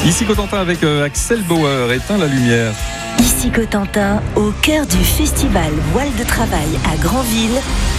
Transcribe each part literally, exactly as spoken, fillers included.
Ici Cotentin avec euh, Axel Bauer, éteins la lumière. Ici Cotentin, au cœur du festival Voile de Travail à Granville,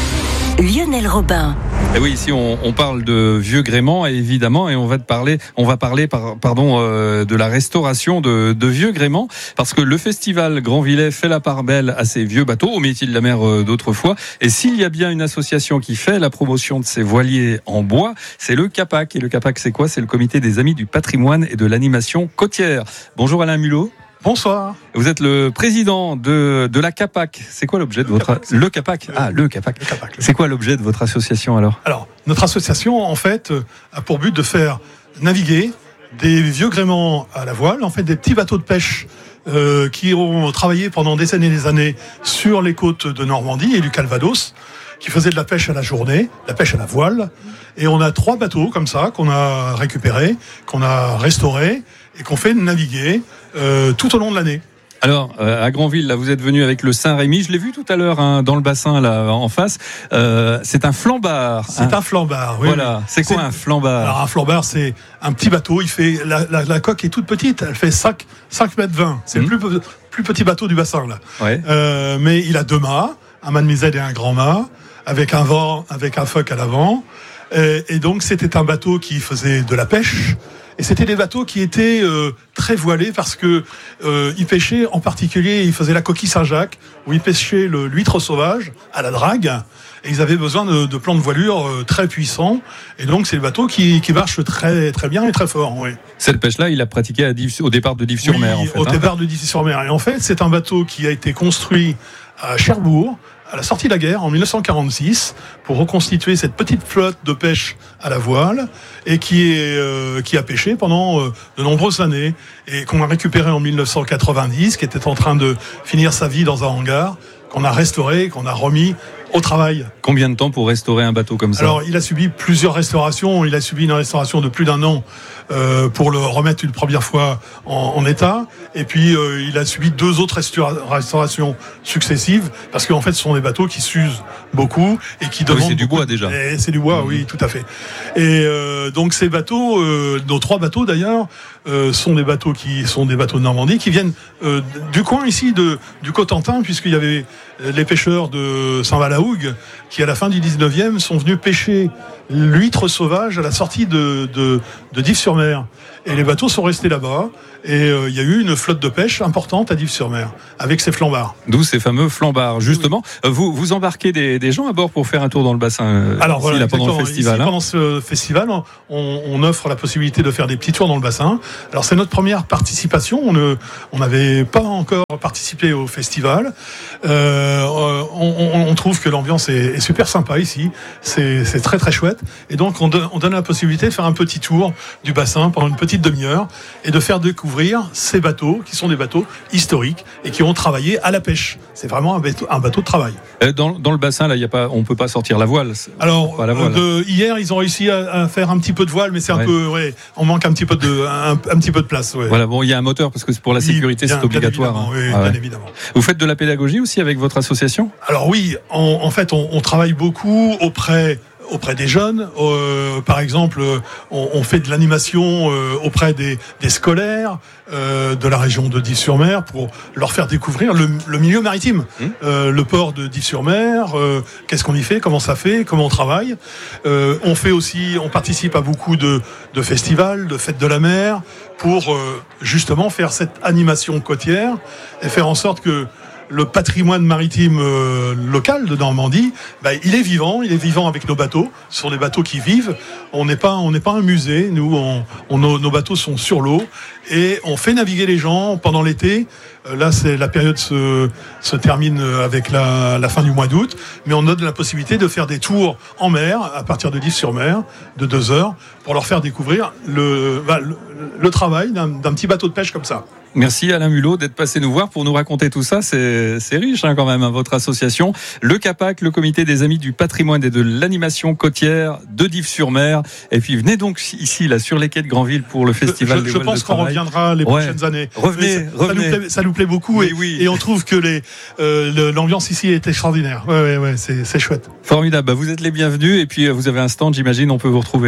Lionel Robin. Et oui, ici on, on parle de vieux gréement évidemment, et on va te parler, on va parler par, pardon euh, de la restauration de, de vieux gréements, parce que le festival Grandvillais fait la part belle à ces vieux bateaux, au métier de la mer euh, d'autrefois. Et s'il y a bien une association qui fait la promotion de ces voiliers en bois, c'est le CAPAC. Et le CAPAC, c'est quoi ? C'est le Comité des Amis du Patrimoine et de l'Animation Côtière. Bonjour Alain Mulot. Bonsoir. Vous êtes le président de, de la CAPAC. C'est quoi l'objet de le votre... CAPAC, le CAPAC Ah, le CAPAC. Le CAPAC le c'est quoi l'objet de votre association alors ? Alors, notre association, en fait, a pour but de faire naviguer des vieux gréements à la voile, en fait, des petits bateaux de pêche euh, qui ont travaillé pendant des années et des années sur les côtes de Normandie et du Calvados, qui faisaient de la pêche à la journée, de la pêche à la voile. Et on a trois bateaux comme ça qu'on a récupérés, qu'on a restaurés et qu'on fait naviguer euh, tout au long de l'année. Alors, euh, à Granville, là, vous êtes venu avec le Saint-Rémy. Je l'ai vu tout à l'heure hein, dans le bassin, là, en face. Euh, c'est un flambard. C'est hein. un flambard, oui. Voilà. Oui. C'est quoi c'est... un flambard ? Alors, un flambard, c'est un petit bateau. Il fait la, la, la coque est toute petite. Elle fait cinq mètres vingt. C'est mmh. le plus, plus petit bateau du bassin, là. Ouais. Euh, mais il a deux mâts, un mât de misaine et un grand mât, avec un vent, avec un foc à l'avant. Et, et donc, c'était un bateau qui faisait de la pêche. Et c'était des bateaux qui étaient euh, très voilés parce que euh, ils pêchaient, en particulier, ils faisaient la coquille Saint-Jacques, où ils pêchaient le, l'huître sauvage à la drague. Et ils avaient besoin de, de plans de voilure euh, très puissants. Et donc, c'est le bateau qui, qui marche très, très bien et très fort. Oui. Cette pêche-là, il a pratiqué à Dives, au départ de Dives-sur-Mer. Oui, en fait, au hein. départ de Dives-sur-Mer. Et en fait, c'est un bateau qui a été construit à Cherbourg, à la sortie de la guerre, en dix-neuf cent quarante-six, pour reconstituer cette petite flotte de pêche à la voile, et qui, est, euh, qui a pêché pendant euh, de nombreuses années, et qu'on a récupéré en dix-neuf cent quatre-vingt-dix, qui était en train de finir sa vie dans un hangar, qu'on a restauré, qu'on a remis au travail. Combien de temps pour restaurer un bateau comme ça ? Alors, il a subi plusieurs restaurations. Il a subi une restauration de plus d'un an euh, pour le remettre une première fois en, en état. Et puis, euh, il a subi deux autres restaura- restaurations successives, parce qu'en fait, ce sont des bateaux qui s'usent beaucoup et qui demandent... Ah oui, c'est du bois déjà. Et c'est du bois, mmh. oui, tout à fait. Et euh, donc, ces bateaux, euh, nos trois bateaux d'ailleurs, euh, sont des bateaux qui sont des bateaux de Normandie, qui viennent euh, du coin ici, de, du Cotentin, puisqu'il y avait les pêcheurs de Saint-Valahougue qui, à la fin du dix-neuvième, sont venus pêcher l'huître sauvage à la sortie de, de, de Dives-sur-Mer. Et les bateaux sont restés là-bas. Et euh, il y a eu une flotte de pêche importante à Dives-sur-Mer, avec ces flambards. D'où ces fameux flambards, justement. Oui. Vous, vous embarquez des, des gens à bord pour faire un tour dans le bassin euh, Alors, ici, voilà, là, pendant le festival. Ici, hein. pendant ce festival, on, on offre la possibilité de faire des petits tours dans le bassin. Alors, c'est notre première participation. On n'avait pas encore participé au festival. Euh, on, on, on trouve que l'ambiance est, est super sympa ici. C'est, c'est très, très chouette. Et donc, on donne, on donne la possibilité de faire un petit tour du bassin pendant une petite demi-heure et de faire découvrir ces bateaux qui sont des bateaux historiques et qui ont travaillé à la pêche. C'est vraiment un bateau, un bateau de travail. Dans, dans le bassin, là, y a pas, on ne peut pas sortir la voile. Alors, pas la voile, de, hier, ils ont réussi à, à faire un petit peu de voile, mais c'est un ouais. peu, ouais, on manque un petit peu de, un, un petit peu de place. Ouais. Voilà, bon, il y a un moteur parce que pour la sécurité, oui, bien, c'est obligatoire. Bien évidemment, oui, ah ouais. bien évidemment. Vous faites de la pédagogie aussi avec votre association ? Alors oui, en, en fait, on, on travaille beaucoup auprès auprès des jeunes. Euh, par exemple, on, on fait de l'animation euh, auprès des, des scolaires euh, de la région de Dives-sur-Mer pour leur faire découvrir le, le milieu maritime, mmh. euh, le port de Dives-sur-Mer, euh, qu'est-ce qu'on y fait, comment ça fait, comment on travaille. Euh, on fait aussi, on participe à beaucoup de, de festivals, de fêtes de la mer, pour euh, justement faire cette animation côtière et faire en sorte que le patrimoine maritime euh, local de Normandie, bah, il est vivant, il est vivant avec nos bateaux. Ce sont des bateaux qui vivent. On n'est pas, on n'est pas un musée. Nous, on, on, nos, nos bateaux sont sur l'eau et on fait naviguer les gens pendant l'été. Euh, là, c'est la période se, se termine avec la, la fin du mois d'août, mais on donne la possibilité de faire des tours en mer à partir de Dives-sur-Mer de deux heures pour leur faire découvrir le, bah, le, le travail d'un, d'un petit bateau de pêche comme ça. Merci Alain Mulot d'être passé nous voir pour nous raconter tout ça. C'est, c'est riche hein, quand même, hein, votre association. Le CAPAC, le Comité des Amis du Patrimoine et de l'Animation Côtière de Dives-sur-Mer. Et puis venez donc ici, là, sur les quais de Granville pour le festival je, je, des je voiles de pense qu'on travail. reviendra les ouais. prochaines années. Revenez, ça, revenez. Ça nous plaît, ça nous plaît beaucoup et, oui. et on trouve que les, euh, le, l'ambiance ici est extraordinaire. Ouais, ouais, ouais, c'est, c'est chouette. Formidable. Bah, vous êtes les bienvenus et puis vous avez un stand, j'imagine, on peut vous retrouver.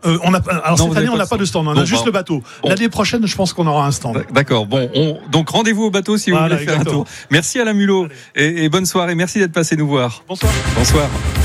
Euh, on a, alors non, cette année, on n'a pas de stand, on a bon, juste bah, le bateau. Bon. L'année prochaine, je pense qu'on aura un stand. D'accord. Bon, on, donc rendez-vous au bateau si vous voilà, voulez faire exactement. un tour. Merci Alain Mulot et, et bonne soirée. Merci d'être passé nous voir. Bonsoir. Bonsoir.